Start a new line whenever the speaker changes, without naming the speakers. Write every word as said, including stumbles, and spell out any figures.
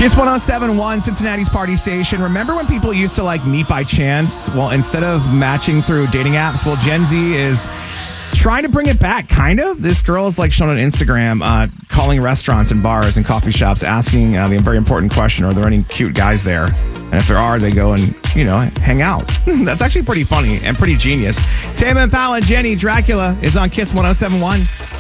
Kiss one oh seven point one, Cincinnati's party station. Remember when people used to like meet by chance? Well, instead of matching through dating apps, well, Gen Z is trying to bring it back, kind of. This girl is like shown on Instagram uh, calling restaurants and bars and coffee shops, asking uh, the very important question, are there any cute guys there? And if there are, they go and, you know, hang out. That's actually pretty funny and pretty genius. Tame Impala and Jenny Dracula is on Kiss one oh seven point one.